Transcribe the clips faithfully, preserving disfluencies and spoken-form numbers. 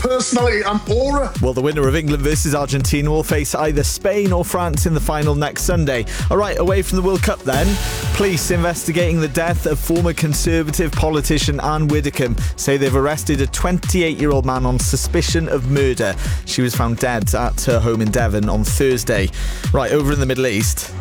personality and aura. Well, the winner of England versus Argentina will face either Spain or France in the final next Sunday. All right, away from the World Cup then. Police investigating the death of former Conservative politician Anne Widdecombe say they've arrested a twenty-eight-year-old man on suspicion of murder. She was found dead at her home in Devon on Thursday. Right, over in the Middle East.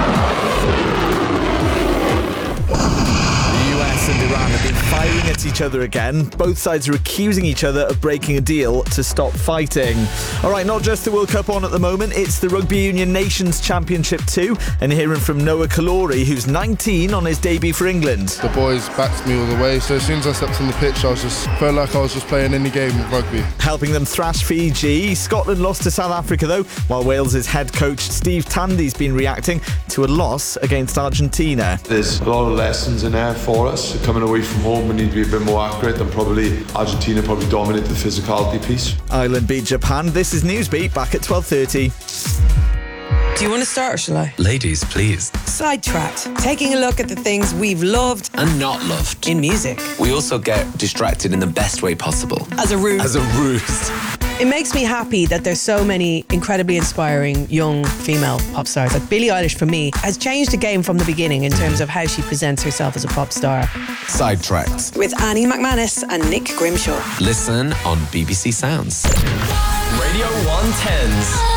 And Iran have been firing at each other again. Both sides are accusing each other of breaking a deal to stop fighting. All right, not just the World Cup on at the moment, it's the Rugby Union Nations Championship too. And hearing from Noah Kalori, who's nineteen on his debut for England. The boys backed me all the way, so as soon as I stepped on the pitch, I was just felt like I was just playing any game of rugby. Helping them thrash Fiji. Scotland lost to South Africa though, while Wales's head coach Steve Tandy's been reacting to a loss against Argentina. There's a lot of lessons in there for us. Coming away from home, we need to be a bit more accurate, and probably Argentina probably dominated the physicality piece. Ireland beat Japan. This is Newsbeat, back at twelve thirty. Do you want to start or shall I? Ladies, please. Sidetracked. Taking a look at the things we've loved and not loved in music. We also get distracted in the best way possible. As a ruse. As a ruse. It makes me happy that there's so many incredibly inspiring young female pop stars. Like Billie Eilish, for me, has changed the game from the beginning in terms of how she presents herself as a pop star. Sidetracked. With Annie McManus and Nick Grimshaw. Listen on B B C Sounds. Radio one tens.